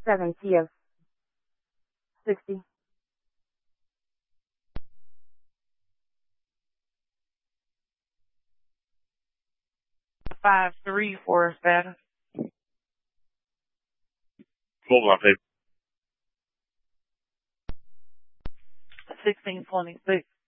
70 of 60. Five three for status. Full on tape. 1626.